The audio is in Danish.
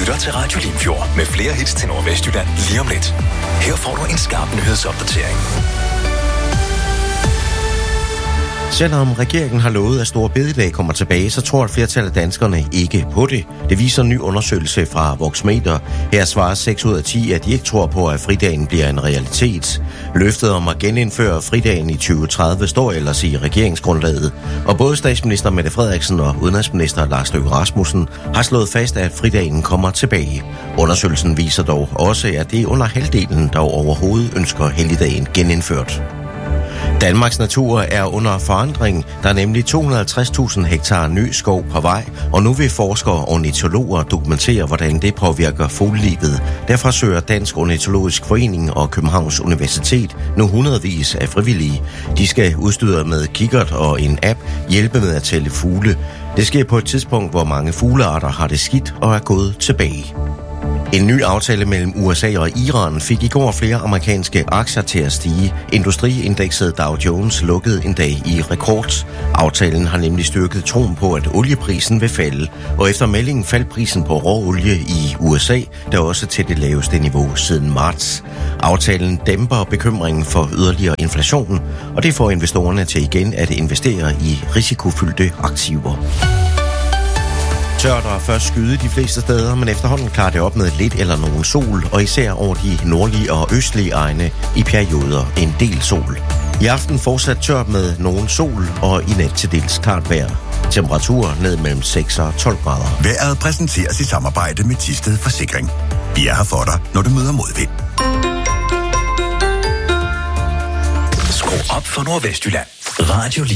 lytter til Radio Limfjord med flere hits til Nordvestjylland lige om lidt. Her får du en skarp nyhedsopdatering. Selvom regeringen har lovet, at Store Bededag kommer tilbage, så tror et flertal af danskerne ikke på det. Det viser en ny undersøgelse fra Voxmeter. Her svarer 6 ud af 10, at de ikke tror på, at fridagen bliver en realitet. Løftet om at genindføre fridagen i 2030 står ellers i regeringsgrundlaget. Og både statsminister Mette Frederiksen og udenrigsminister Lars Løkke Rasmussen har slået fast, at fridagen kommer tilbage. Undersøgelsen viser dog også, at det er under halvdelen, der overhovedet ønsker helligdagen genindført. Danmarks natur er under forandring. Der er nemlig 250.000 hektar ny skov på vej, og nu vil forskere og ornitologer dokumentere, hvordan det påvirker fuglelivet. Derfor søger Dansk Ornitologisk Forening og Københavns Universitet nu hundredvis af frivillige. De skal udstyret med kikkert og en app hjælpe med at tælle fugle. Det sker på et tidspunkt, hvor mange fuglearter har det skidt og er gået tilbage. En ny aftale mellem USA og Iran fik i går flere amerikanske aktier til at stige. Industriindekset Dow Jones lukkede en dag i rekord. Aftalen har nemlig styrket troen på, at olieprisen vil falde. Og efter meldingen faldt prisen på råolie i USA, der også til det laveste niveau siden marts. Aftalen dæmper bekymringen for yderligere inflation, og det får investorerne til igen at investere i risikofyldte aktiver. Tørt og først skyde de fleste steder, men efterhånden klarer det op med lidt eller nogen sol, og især over de nordlige og østlige egne i perioder en del sol. I aften fortsat tørt med nogen sol, og i nat til dels klart vejr. Temperatur ned mellem 6 og 12 grader. Vejret præsenteres i samarbejde med Thisted Forsikring. Vi er her for dig, når du møder modvind. Skru op for Nordvestjylland. Radio